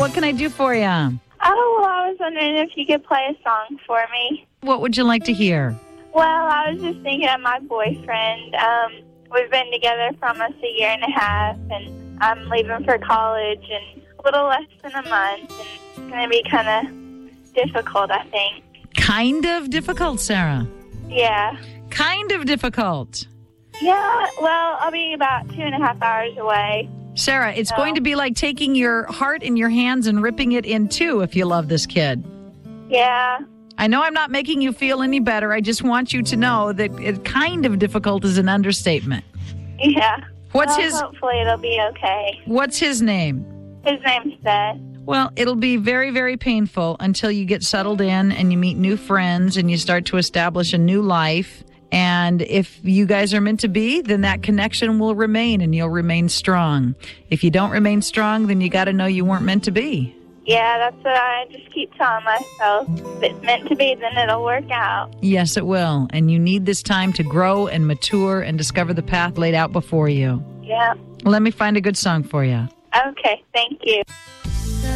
What can I do for you? Oh, well, I was wondering if you could play a song for me. What would you like to hear? Well, I was just thinking of my boyfriend. We've been together for almost a year and a half, and I'm leaving for college in a little less than a month, and it's going to be kind of difficult, I think. Kind of difficult, Sarah. Yeah. Kind of difficult. Yeah, well, I'll be about 2.5 hours away. Sarah, it's going to be like taking your heart in your hands and ripping it in two if you love this kid. Yeah. I know I'm not making you feel any better. I just want you to know that it kind of difficult is an understatement. Yeah. Hopefully it'll be okay. What's his name? His name's Seth. Well, it'll be very, very painful until you get settled in and you meet new friends and you start to establish a new life. And if you guys are meant to be, then that connection will remain and you'll remain strong. If you don't remain strong, then you got to know you weren't meant to be. Yeah, that's what I just keep telling myself. If it's meant to be, then it'll work out. Yes, it will. And you need this time to grow and mature and discover the path laid out before you. Yeah. Let me find a good song for you. Okay, thank you.